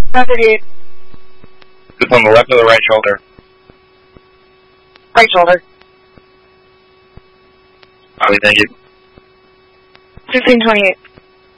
Roger, dude. It's on the left or the right shoulder? Right shoulder. Thank you. 1628.